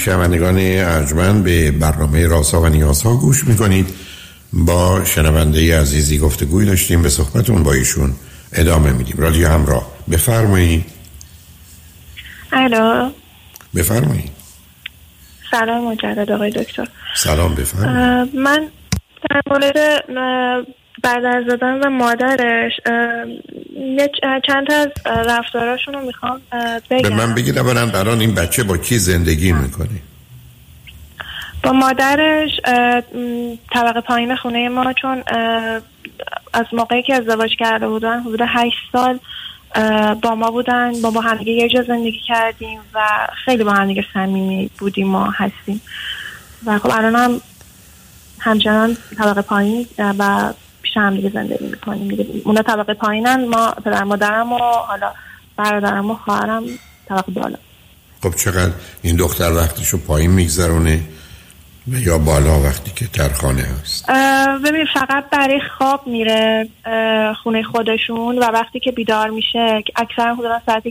شنوندگان ارجمند، به برنامه رازها و نیازها گوش میکنید. با شنونده عزیزی گفتگوی داشتیم، به صحبتون با ایشون ادامه میدیم. رادیو همراه، بفرمایید. الو، بفرمایید. سلام مجدد آقای دکتر. سلام، بفرمایید. من در مورد برادر زدن و مادرش چند تا از رفتاراشون رو میخوام بگم. به من بگید اولا الان این بچه با کی زندگی میکنه؟ با مادرش طبقه پایین خونه ما، چون از موقعی که ازدواج کرده بودن حدود 8 سال با ما بودن، با همدیگه یه جا زندگی کردیم و خیلی با همدیگه صمیمی بودیم ما هستیم و خب الان هم همچنان طبقه پایین و پیش همدیگه زندگی میکنیم. اونا طبقه پایینن، ما پدر مادرم و حالا برادرم و خواهرم طبقه بالا. خب چقدر این دختر وقتشو پایین میگذرونه و یا بالا وقتی که در خانه هست؟ ببین فقط برای خواب میره خونه خودشون و وقتی که بیدار میشه اکثرا حدودا ساعت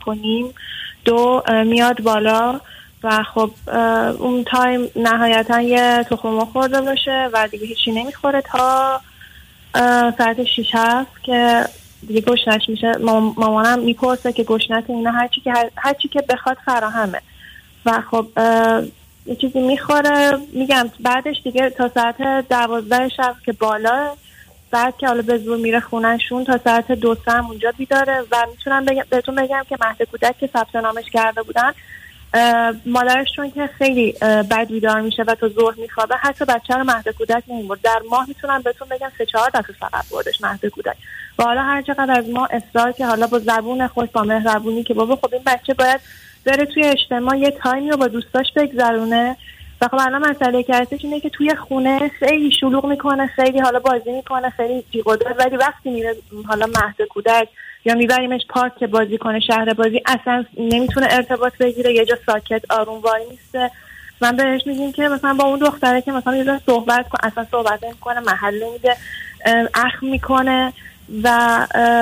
1:30 میاد بالا و خب اون تایم نهایتا یه تخم مرغ خورده باشه و دیگه هیچی نمیخوره تا ساعت 6 که دیگه گشنش میشه. مامانم میپرسه که گشنت اینا هرچی که بخواد فراهمه و خب یه چیزی میخوره. میگم بعدش دیگه تا ساعت 12 شب که بالا، بعد که حالا به زور میره خونهشون تا ساعت 2 اونجا بیداره و میتونم بهتون بگم که مهد کودک که ثبت نامش کرده بودن مادرش چون که خیلی بد بیدار میشه و تا ظهر میخوابه حتی بچه رو مهد کودک نمیبرد. در ماه میتونم بهتون بگم 3-4 دفعه فقط بردش مهد کودک و حالا هر چقدر از ما اصرار که حالا با زبون خود با مهربونی که بابا خب این بچه باید بره توی اجتماع یه تایمی رو با دوستاش بگذرونه و خب الان مسئله که هستش اینه که توی خونه خیلی شلوغ میکنه، خیلی حالا بازی میکنه، خیلی جیغ‌وداد، ولی وقتی میره حالا مهد کودک یا میبریمش پارک که بازی کنه، شهر بازی، اصلا نمیتونه ارتباط بگیره، یه جا ساکت آروم وای میسته. من بهش میگم که مثلا با اون دختره که مثلا یه ذره صحبت کن، اصلا صحبت نمیکنه، محل نمیده، اخم میکنه و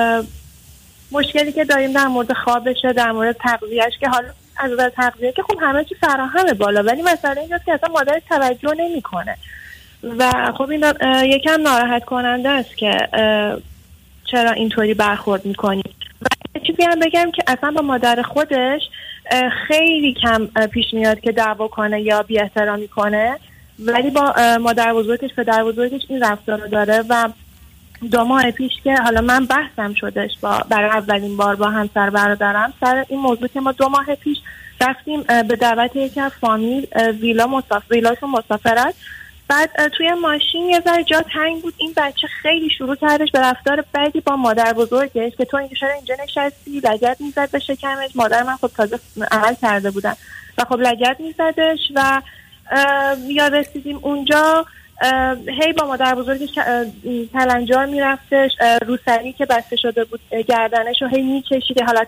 مشکلی که داریم در مورد خوابشه، در مورد تغذیه‌اش که حالا از نظر تغذیه که خب همه چی فراهمه بالا، ولی مسئله اینجاست که اصلا مادرش توجه نمیکنه و خب این یکم ناراحت کننده است که چرا اینطوری برخورد میکنی. و چیزی هم بگم که اصلا با مادر خودش خیلی کم پیش میاد که دعوا کنه یا بی احترامی کنه، ولی با مادر بزرگش، پدر بزرگش این رفتار رو داره و 2 ماه پیش که حالا من بحثم شدش برای اولین بار با همسر برادرم سر این موضوع که ما 2 ماه پیش رفتیم به دعوت یکی از فامیل ویلاشون مسافرت. بعد توی ماشین یه ذره جا تنگ بود، این بچه خیلی شروع کردش به رفتار بدی با مادر بزرگش که تو اینجا نشستی، لگد میزد به شکمش. مادر من خب تازه عمل کرده بودن و خب لگد میزدش و یا رسیدیم اونجا هی با مادر بزرگش کلنجار میرفتش، روسری که بسته شده بود گردنش رو هی میکشید، حالت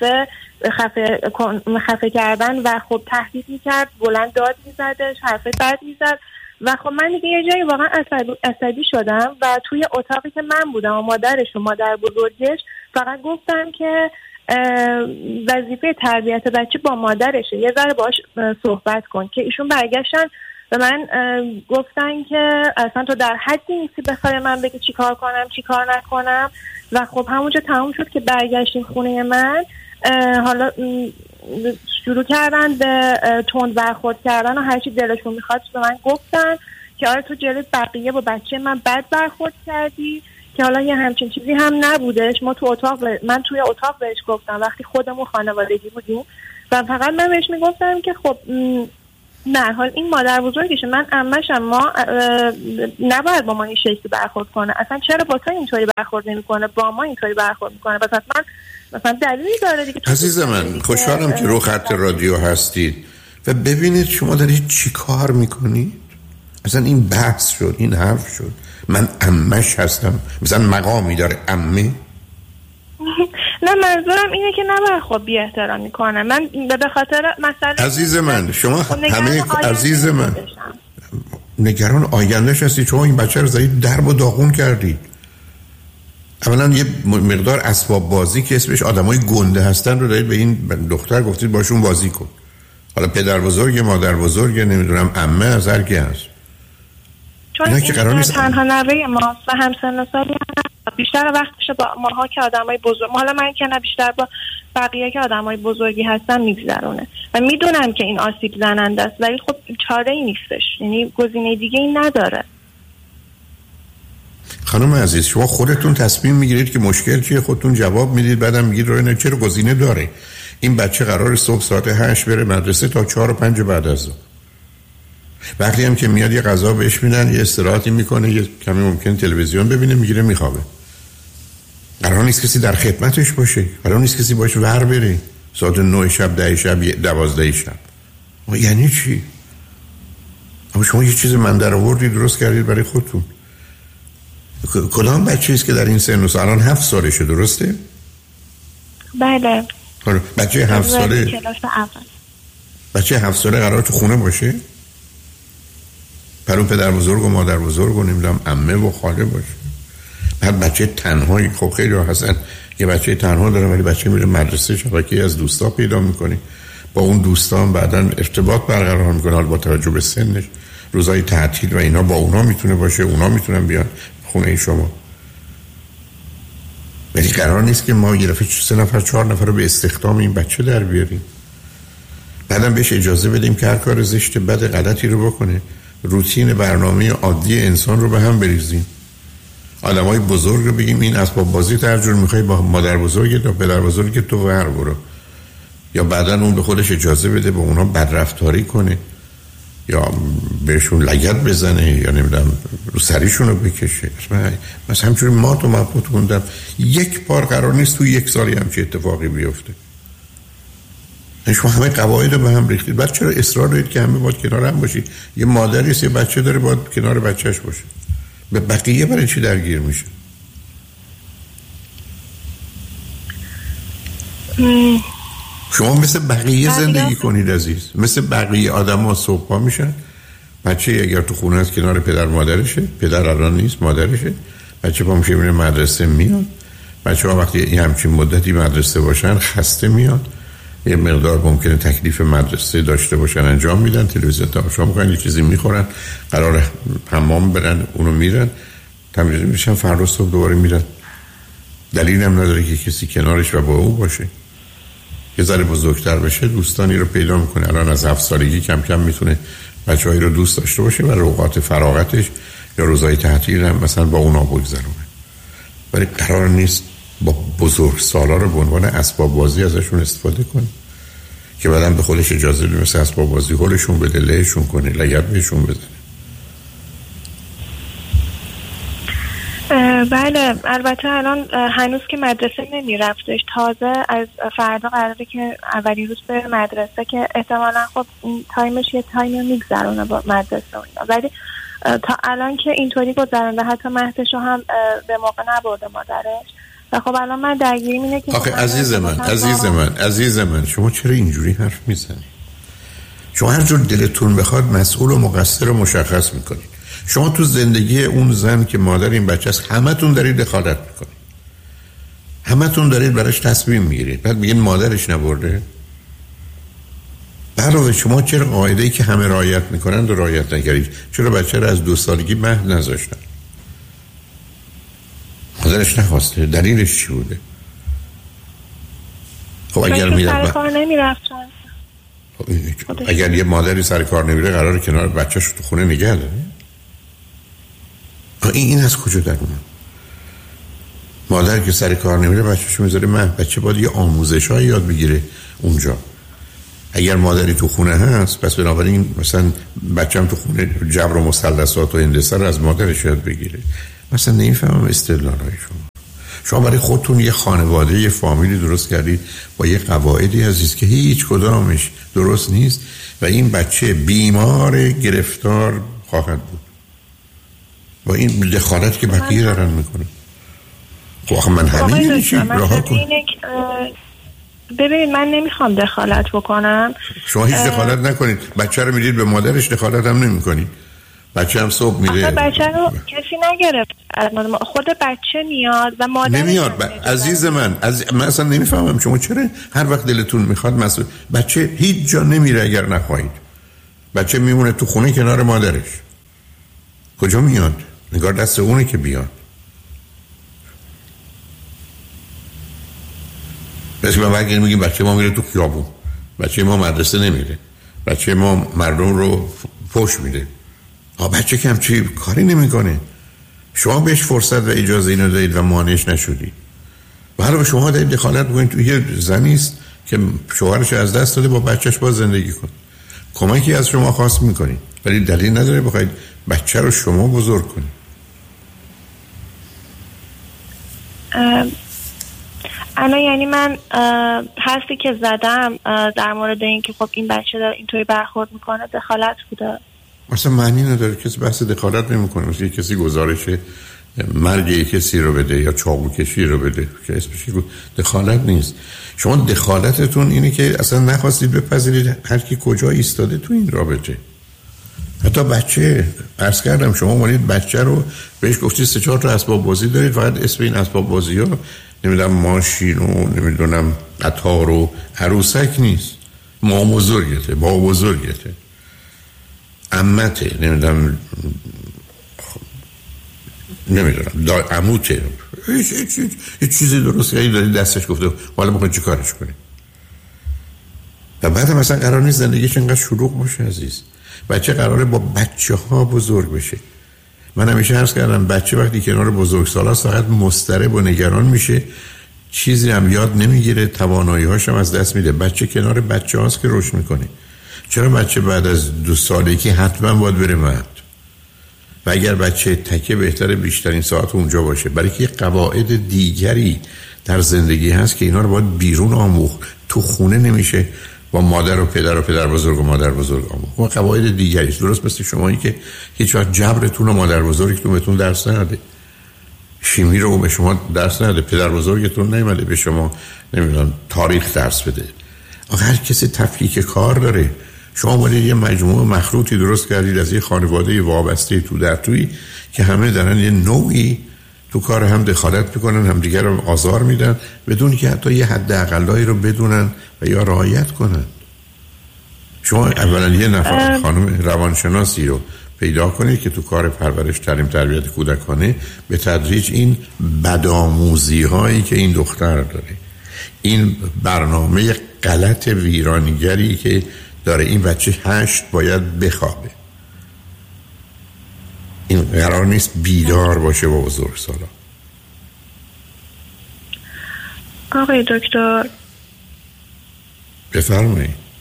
خفه کردن و خب تهدید میکرد، بلند داد میزدش، حرف بد میزد و خب من دیگه یه جایی واقعا عصبی شدم و توی اتاقی که من بودم و مادرش و مادر بزرگش فقط گفتم که وظیفه تربیت بچه با مادرشه، یه ذره باهاش صحبت کن. که ایشون برگشتن و من گفتن که اصلا تو در حدی نیستی بخوای من بگی چی کار کنم چی کار نکنم و خب همونجا تموم شد که برگشتیم خونه من. حالا شروع کردن به تند برخورد کردن و هرچی دلشون میخواد به من گفتن که آره تو جلوی بقیه با بچه من بد برخورد کردی، که حالا یه همچین چیزی هم نبودش. من توی اتاق بهش گفتم وقتی خودمون خانوادگی بودیم و فقط من بهش میگفتم که خب نه حال این مادر بزرگشه، من عمه‌شم، ما نباید با ما این شکلی برخورد کنه، اصلا چرا با تو اینطوری برخورد نمیکنه، با ما اینطوری برخورد میکنه، پس حتما مثلا دلیلی داره دیگه. عزیز من خوشحالم که رو خط رادیو هستید و ببینید شما دارید چی کار میکنید. اصلا این بحث شد، این حرف شد، من عمه‌ش هستم، مثلا مقامی داره عمه. نه منظورم اینه که نباید خب بی احترامی کنه. من به خاطر مسئله عزیز من شما همه عزیز من نگران آیندهش هستی. شما این بچه رو زدید درب و داغون کردید. اولا یه مقدار اسباب بازی که اسمش آدمای گنده هستن رو دارید به این دختر گفتید باشون بازی کن. حالا پدر بزرگ، مادر بزرگ، نمیدونم عمه، از هر کی هست. چون این تنها نوه ماست و همسن و سالی بیشتر وقتش با ماها که آدمای بزرگ، حالا من که نه، بیشتر با بقیه که آدمای بزرگی هستن میگذرونه و میدونم که این آسیب زننده است، ولی خب چاره ای نیستش، یعنی گزینه دیگه ای نداره. خانم عزیز، شما خودتون تصمیم میگیرید که مشکل چیه، خودتون جواب میدید، بعدم میگید رو چرا گزینه داره. این بچه قرار صبح ساعت 8 بره مدرسه تا 4 و 5 بعد از ظهر. وقتی هم که میاد یه غذا بهش میدن، یه استراحتی میکنه، یه کمی ممکن تلویزیون ببینه، میگیره میخوابه. قرار نیست کسی در خدمتش باشه، قرار نیست کسی باشه ور بره ساعت 9 شب، 10 شب، 12 شب. یعنی چی؟ اما شما یه چیز من در آوردی درست کردید برای خودتون. کدام بچه است که در این سن و سال الان 7 سالشه، درسته؟ بله. بچه 7 ساله، کلاس اول. بچه 7 ساله قرار تو خونه باشه؟ برای پدر بزرگ و مادر بزرگ و نمیدونم عمه و خاله باشه. بعد بچه تنهایی، خب خیلی هستن یه بچه تنها داره ولی بچه میره مدرسه، شبکه‌ای از دوستا پیدا میکنه، با اون دوستان بعداً ارتباط برقرار میکنه، حالا با توجه به سنش، روزای تعطیل و اینا با اونا میتونه باشه، اونا میتونن بیان خونه شما. ولی قرار نیست که ما یه دفعه 3 نفر 4 نفر رو به استخدام این بچه در بیاریم، بعدم بهش اجازه بدیم که هر کار زشت بد غلطی رو بکنه، روتین برنامه عادی انسان رو به هم بریزیم. آدمای بزرگ رو بگیم این اسباب بازی ترجور میخوای با مادر بزرگ یا پدر بزرگ تو ور برو، یا بعداً اون به خودش اجازه بده با اونا بدرفتاری کنه یا بهشون لگد بزنه یا نمیدونم رو سریشون رو بکشه. مثلا همچون ما تو مبهوت موندم، یک بار قرار نیست تو 1 سالی همچین اتفاقی بیفته. شما همه قواعد رو به هم ریختید، بعد چرا اصرار دارید که همه باید کنار هم باشید؟ یه مادری است یه بچه داره باید کنار بچهش باشه، به بقیه برای چی درگیر میشه؟ شما مثل بقیه زندگی کنید عزیز، مثل بقیه آدم ها. صبح ها میشن، بچه اگر تو خونه است کنار پدر مادرشه، پدر الان نیست مادرشه، بچه پا میشه میره مدرسه میاد، بچه ها وقتی این همچین مدتی مدرسه باشن خسته میاد، یه مقدار ممکنه تکلیف مدرسه داشته باشن انجام میدن، تلویزیون تماشا میکنن، یه چیزی میخورن، قرار حمام برن اونو میرن، تمرین میشن، فردا صبح دوباره میرن. دلیل هم نداره که کسی کنارش و با او باشه. یه ذره بزرگتر بشه دوستانی رو پیدا میکنه، الان از 7 سالگی کم کم میتونه بچه‌هایی رو دوست داشته باشه و اوقات فراغتش یا روزهای تعطیل هم مثلا با اونا بگذرونه. ولی قرار نیست با بزرگسالا رو به عنوان اسباب بازی ازشون استفاده کنه که بعدم به خودش اجازه بده مثل اسباب بازی هولشون بده، لهشون کنه، لگد بهشون بزنه. بله، البته الان هنوز که مدرسه نمیرفتش، تازه از فردا قراره که اولی روز به مدرسه که احتمالا خب این تایمش یه تایمی میگذرونه با مدرسه و اینا، ولی تا الان که اینطوری گذرونده، حتی مهدشو هم به موقع نبرده مادرش و خب الان من درگیریم اینه که آخه عزیز من شما چرا اینجوری حرف میزنید؟ شما هر جور دلتون بخواد مسئول و مقصر و مشخص میکنید. شما تو زندگی اون زن که مادر این بچه است همتون دارید دخالت میکنید، همتون دارید براش تصمیم میگیرید، بعد میگین مادرش نبرده. علاوه شما چرا قاعده‌ای که همه رعایت میکنن و رعایت نکردید؟ چرا بچه رو از 2 سالگی مهد نذاشتن؟ مادرش نخواسته، دلیلش چی بوده؟ خب اگر سر کار نمیرفتن، اگر یه مادری سر کار نمیره قراره کنار بچه‌ش تو خونه نگه داره؟ این از کجا در اومد؟ مادر که سر کار نمیره بچه‌شو میذاره مهد، بچه باید یه آموزش‌هایی یاد بگیره اونجا. اگر مادری تو خونه هست پس بنابراین مثلا بچه‌م تو خونه جبر و مثلثات و هندسه رو از مادرش یاد بگیره. مثلا نمیفهمم استدلالای شما برای خودتون یه خانواده، یه فامیلی درست کردید با یه قواعدی عزیز که هیچ کدامش درست نیست و این بچه بیمار گرفتار خواهد بود با این دخالت که بقیه دارن میکنه. خب آخه من همین چی راه کنم؟ ببینید من نمیخوام دخالت بکنم. شما هیچ دخالت نکنید، بچه رو میدید به مادرش، دخالت هم نمی کنید. بچه هم صبح میره. بچه رو کسی نگرفت، خود بچه میاد و مادر نمیاد. عزیز من اصلا نمیفهمم شما چرا هر وقت دلتون میخواد مسئول. بچه هیچ جا نمیره اگر نخواهید. بچه میمونه تو خونه کنار مادرش. کجا میاد؟ نگار دست اونه که بیاد. بس من وقتی میگیم بچه ما میره تو خیابون، بچه ما مدرسه نمیره، بچه ما مردم رو فحش میده. بچه که همچی کاری نمیکنه. شما بهش فرصت و اجازه اینو دادید و مانعش نشدید. و حالا شما دارید دخالت میکنید تو یه زنیست که شوهرش از دست داده، با بچهش باز زندگی کنه. کمکی از شما خواست میکنید ولی دلیل نداره بخواید بچه رو شما بزرگ کنید. الان یعنی من حرفی که زدم در مورد این که خب این بچه داره اینطوری برخورد میکنه دخالت بوده؟ اصلا معنی نداره. کسی بحث دخالت نمیکنه. مثل کسی گزارش مرگ کسی رو بده یا چاقو کشی رو بده که اسمش دخالت نیست. شما دخالتتون اینه که اصلا نخواستید بپذیرید هر کی کجا ایستاده تو این رابطه. حتی بچه، عرض کردم شما اومدید بچه رو بهش گفتید 3-4 تا اسباب بازی دارید، فقط اسم این اسباب بازی ها نمیدونم ماشین و نمیدونم قطار و عروسک نیست. ما بزرگته، با بزرگته، عمته، نمیدونم عموته، هیچ چیزی درست که داری دستش گفته حالا بخواید چی کارش کنی. و بعد مثلا قرار نیست زندگیش اینقدر شلوغ باشه عزیز. بچه قراره با بچه ها بزرگ بشه. من همیشه عرض کردم بچه وقتی کنار بزرگسالا فقط مضطرب و نگران میشه، چیزی هم یاد نمیگیره، توانایی‌هاش هم از دست میده. بچه کنار بچه هاست که رشد میکنه. چرا بچه بعد از 2 سالگی حتما باید بره مهد؟ و اگر بچه تکه بهتره بیشترین ساعت اونجا باشه، برای که قواعد دیگری در زندگی هست که اینا رو باید بیرون آموخت. تو خونه نمیشه با مادر و پدر بزرگ و مادر بزرگ آموخت. و قواعد دیگری است. درست مثل شمایی که هیچ وقت جبرتون و مادر بزرگتون بهتون درس نده، شیمی رو به شما درس نده، پدر بزرگتون نمیده به شما نمیدونم تاریخ درس بده. آخه هر کسی تفکیک کار داره. شما باید یه مجموعه مخلوطی درست کردید از یه خانواده وابسته تو در توی که همه دارن یه نوعی تو کار هم دخالت میکنن، هم دیگر رو آزار میدن بدون که حتی یه حد اقلایی رو بدونن و یا رعایت کنن. شما اولا یه نفر خانم روانشناسی رو پیدا کنید که تو کار پرورش تعلیم تربیت کودکانه به تدریج این بدآموزی هایی که این دختر داره، این برنامه غلط ویرانگری که داره، این بچه 8 باید بخوابه، این قرار نیست بیدار باشه با بزرگسالا. آقای دکتر بفرمایید.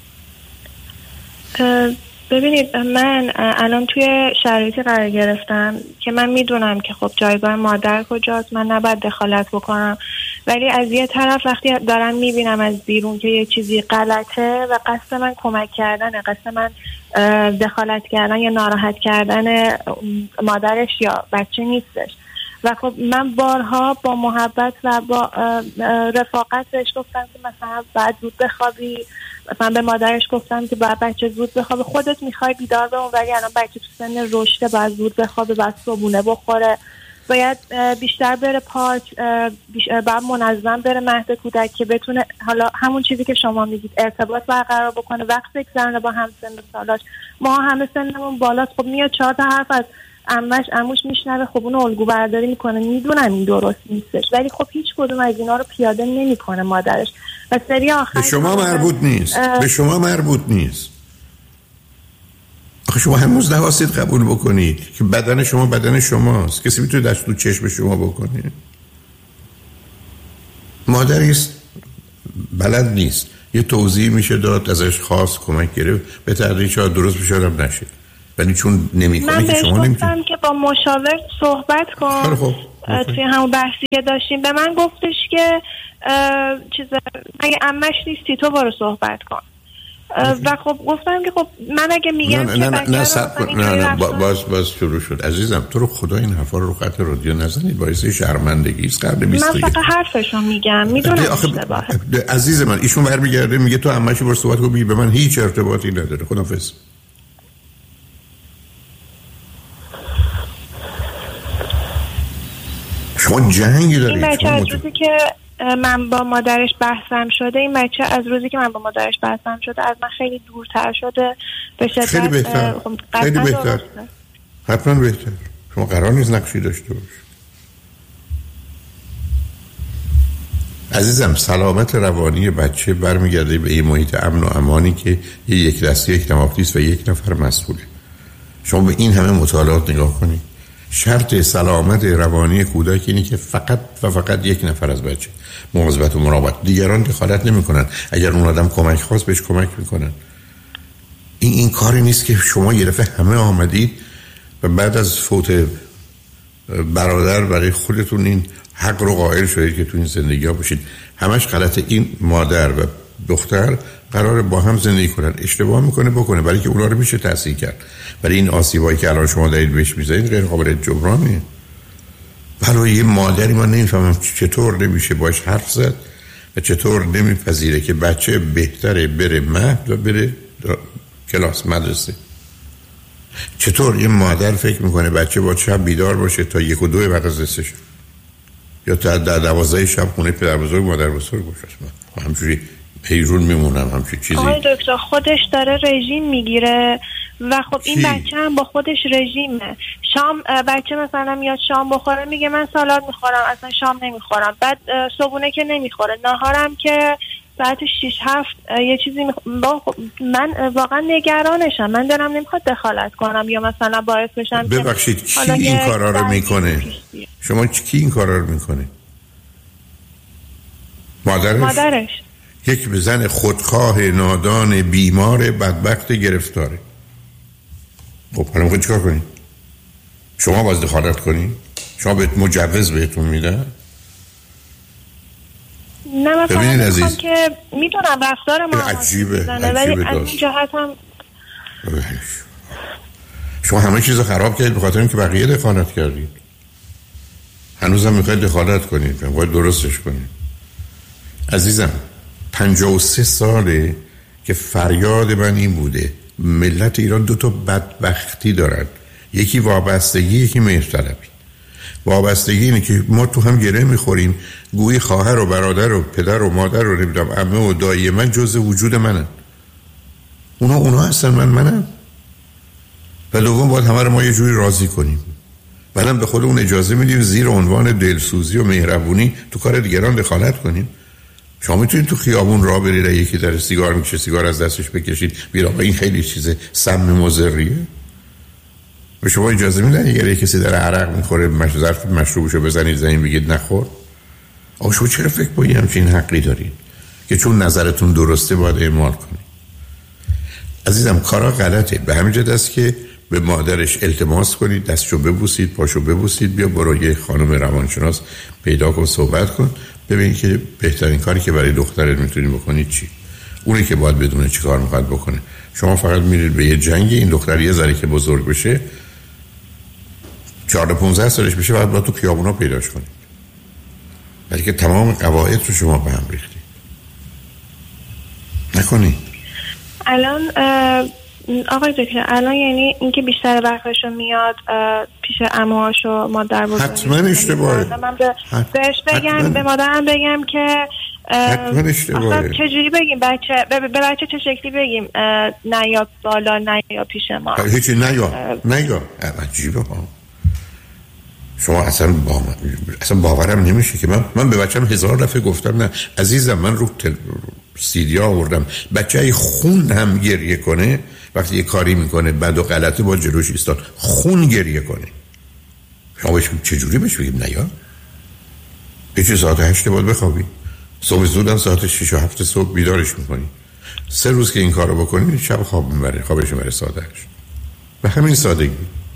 ببینید من الان توی شرایطی قرار گرفتم که من میدونم که خب جایگاه مادر کجاست، من نباید دخالت بکنم، ولی از یه طرف وقتی دارم میبینم از بیرون که یه چیزی غلطه و قصد من کمک کردنه، قصد من دخالت کردن یا ناراحت کردن مادرش یا بچه نیستش. و خب من بارها با محبت و با رفاقت بهش گفتم که مثلا باید زود بخوابی، مثلا به مادرش گفتم که باید بچه زود بخوابه، خودت میخوای بیدار بمون ولی الان بچه تو سن رشده، باید زود بخوابه، باید صبحونه بخوره، باید بیشتر بره پارک، باید منظم بره مهد کودک که بتونه حالا همون چیزی که شما میگید ارتباط برقرار بکنه، وقت بگذرونه با هم سن سالاش. ما همه سنمون بالاست، خب میاد 4 تا حرف از عموش میشنوه، خب اون الگو برداری میکنه، میدونم این درست نیستش ولی خب هیچ کدوم از اینا رو پیاده نمیکنه مادرش. و سری آخر به شما مربوط نیست، به شما مربوط نیست. آخه شما هنوز نخواستید قبول بکنید که بدن شما بدن شماست. کسی میتونه دست تو چشم شما بکنه؟ مادریست بلد نیست، یه توضیح میشه داد، ازش خواست کمک گرفت، به تدریج شاید درست بشه آدم نشه، ولی چون نمیکنه که شما نمیتونید. من که با مشاور صحبت کن توی همون بحثی که داشتیم به من گفتش که اگه عمش نیستی تو برو صحبت کن. و خب گفتم که خب من اگه میگم نه باز شروع شد. عزیزم تو رو خدا این حرفا رو خط رادیو نزنید، باعث شرمندگی است. قرن 21 من فقط حرفشو میگم، میدونم اشتباهه. عزیز من ایشون برمیگرده میگه تو عمش برو صحبت کن، به من هیچ ارتباطی نداره. خداحافظ. شما جنگی دارید. این بچه از روزی که من با مادرش بحثم شده، از من خیلی دورتر شده به شدت. خیلی بهتر. خیلی بهتر. حتما بهتر. شما قرار نیست نقشی داشته باشید. عزیزم سلامت روانی بچه برمیگرده به این محیط امن و امانی که یک دسته یک نواختیست و یک نفر مسئوله. شما به این همه مطالعات نگاه کنید. شرط سلامت روانی کودک اینه که فقط و فقط یک نفر از بچه مواظبت و مراقبت، دیگران دخالت نمی‌کنن. اگر اون آدم کمک خواست بهش کمک میکنن. این کاری نیست که شما یه دفعه همه آمدید و بعد از فوت برادر برای خودتون این حق رو قائل شدید که تو این زندگی ها باشید. همش غلطه. این مادر و دختر قراره با هم زندگی کنن. اشتباه میکنه بکنه، برای که اونا رو میشه تحصیل کرد. برای این آسیبایی که الان شما دارید بهش میزنید غیر قابل جبرانه. برای یه مادری من نمیفهمم چطور نمیشه باش حرف زد و چطور نمیپذیره که بچه بهتره بره مهد و بره کلاس مدرسه. چطور یه مادر فکر میکنه بچه با شب بیدار باشه تا 1 و 2 وقت رسش، یا تا در 12 شب خونه پدر بزرگ مادر بزرگ باشه. من همجوری حیرون میمونم همچین چیزی. آقای دکتر خودش داره رژیم میگیره و خب این بچه هم با خودش رژیمه. شام بچه مثلا میاد شام بخوره میگه من سالاد میخورم، اصلا شام نمیخورم. بعد صبحونه که نمیخوره، ناهارم که ساعت 6-7 یه چیزی من واقعا نگرانشم. من دارم نمیخواد دخالت کنم یا مثلا باعث بشم. ببخشید کی این کارا رو میکنه؟ شما کی این کارا رو میکنه؟ مادرش. یک زن خودخواه نادان بیمار بدبخت گرفتاره. خب حالا میخواید چیکار کنید؟ شما باز دخالت کنید؟ شما بهت مجوز بهتون میدن؟ نه مثلا میخوام که میدونم رفتار ما عجیبه ولی از این جهت هم شما همه چیز خراب کردید به خاطر اینکه بقیه دخالت کردید. هنوزم میخواید دخالت کنید، باید درستش کنید. عزیزم 53 ساله که فریاد من این بوده ملت ایران 2 بدبختی دارن، یکی وابستگی، یکی مهرطلبی. وابستگی اینه که ما تو هم گره میخوریم، گویی خواهر و برادر و پدر و مادر و نمیدونم عمه و دایی من جزء وجود منن. اونا هستن، منم. و دوم باید همه رو ما یه جوری راضی کنیم. بعدم به خودمون اجازه میدیم زیر عنوان دلسوزی و مهربونی تو کار دیگران دخالت کنیم. شما میتونید تو خیابون راه برید، یکی داره سیگار میکشه سیگار از دستش بکشید بیرون. این خیلی چیز سم مضریه. به شما اجازه میدن اگر کسی داره عرق میخوره ظرف مشروبشو بزنید زمین بگید نخور؟ آخه شما چرا فکر کنید همچین حقی دارید که چون نظرتون درسته باید اعمال کنید؟ عزیزم کارا غلطه. به همین جهت است که به مادرش التماس کنید دستشو ببوسید، پاشو ببوسید، بیا برو یه خانم روانشناس پیدا کن، صحبت کن، ببین که بهترین کاری که برای دخترت میتونی بکنی چی. اونی که باید بدونه چی کار میخواد بکنه. شما فقط میرید به یه جنگ. این دختر یه ذره که بزرگ بشه 14-15 سالش بشه بعد با تو خیابونا پیداش کنید، ولی که تمام قواعد رو شما به هم ریختید. نکنید. الان آقای دکتر الان یعنی اینکه بیشتر وقتشو میاد پیش عموهاش و مادر بزرگش. حتما اشتباهه. من بهش بگم به مادرم بگم که حتما اشتباهه. چجوری بگیم به بچه چه شکلی بگیم نه یا بالا نه یا پیش ما؟ هیچی نه یا عجیبه ها. شما اصلا باورم نمیشه که من به بچه‌م 1000 دفعه گفتم نه عزیزم، من رو سیدی آوردم بچه خون هم گریه کنه وقتی یه کاری میکنه بد و غلطه با جلوش ایستاد، خون گریه کنه. شما بهش چجوری بهش بگیم نه یا؟ پیش ساعت 8 باید بخوابی، صبح زودم ساعت 6 و 7 صبح بیدارش میکنی. 3 روز که این کارو بکنی شب خواب میبره، خوابش میبره ساعت 8. به همین سادگی.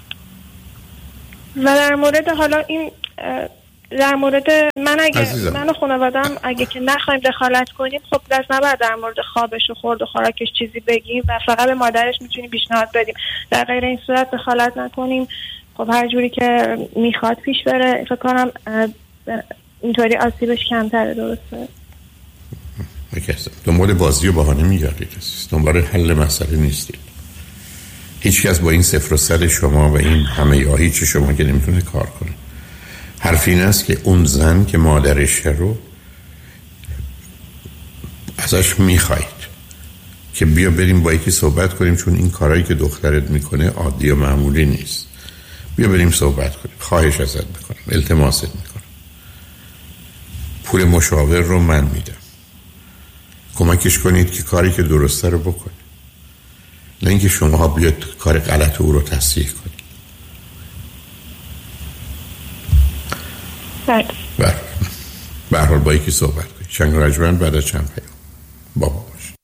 و در مورد حالا این در مورد من و خانوادم اگه که نخوایم دخالت کنیم خب دست نباید در مورد خوابش و خورد و خوراکش چیزی بگیم و فقط به مادرش میتونیم پیشنهاد بدیم. در غیر این صورت دخالت نکنیم. خب هر جوری که میخواد پیش بره. فکر کنم اینطوری آسیبش کمتره. درسته؟ دنبال بازی و بهانه میگردید، دنبال حل مسئله نیستید. هیچ کس با این 0 و 100 شما و این همه یا هیچ شما که نمیتونه کار کنه. حرف این است که اون زن که مادرشه رو ازش میخواید که بیا بریم با یکی صحبت کنیم، چون این کارهایی که دخترت میکنه عادی و معمولی نیست، بیا بریم صحبت کنیم، خواهش ازت میکنم، التماست میکنم، پول مشاور رو من میدم، کمکش کنید که کاری که درسته رو بکنه، نه اینکه شما بیاد کار غلط او رو تصحیح کنید. به هر حال با یکی صحبت کنید. شنگ رجمن بعد از چند پیام بابا باش.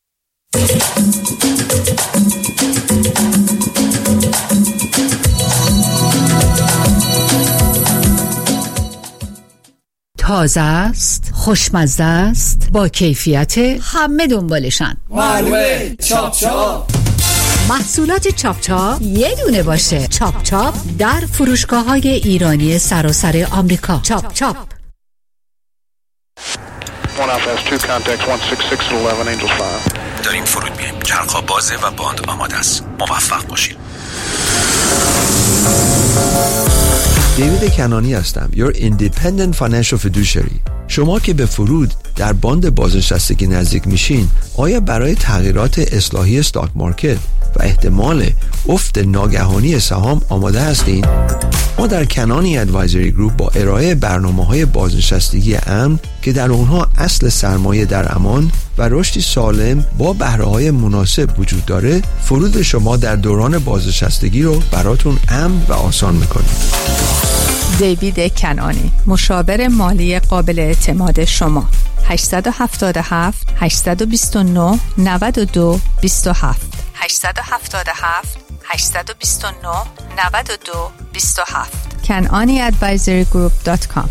تازه است، خوشمزه است، با کیفیت، همه دنبالشن. معلومه. چاپ چاپ. محصولات چاپ چاپ یه دونه باشه. چاپ چاپ در فروشگاه‌های ایرانی سراسر آمریکا. چاپ چاپ. داریم فرود میایم. چرخ‌ها بازه و باند آماده است. موفق باشید. دیوید کنانی هستم. Your Independent Financial Fiduciary. شما که به فرود در باند بازنشستگی نزدیک میشین، آیا برای تغییرات اصلاحی استاک مارکت و احتمال افت ناگهانی سهام آماده هستین؟ ما در کنانی ادوایزری گروپ با ارائه برنامه‌های بازنشستگی امن که در اونها اصل سرمایه در امان و رشدی سالم با بهره‌های مناسب وجود داره، فرود شما در دوران بازنشستگی رو براتون امن و آسان می‌کنیم. دیوید کنانی، مشاور مالی قابل اعتماد شما. 877 829 92 27 877 829 92 27 kananiadvisorygroup.com.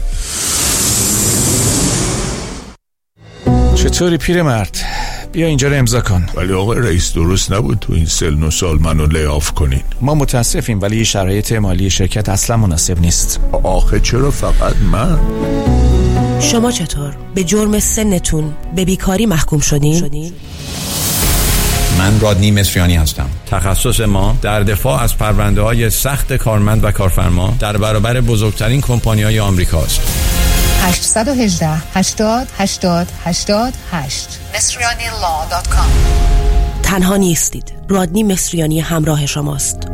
چطوری پیرمرد؟ بیا اینجا رو امضا کن. ولی آقای رئیس درست نبود تو این سن و سال منو لی‌آف کنین. ما متاسفیم ولی شرایط مالی شرکت اصلا مناسب نیست. آخه چرا فقط من؟ شما چطور؟ به جرم سنتون به بیکاری محکوم شدین؟ من رادنی مصریانی هستم. تخصص ما در دفاع از پرونده‌های سخت کارمند و کارفرما در برابر بزرگترین کمپانی‌های آمریکاست. 818 80 80 88 مصریانی law.com. تنها نیستید. رادنی مصریانی همراه شماست.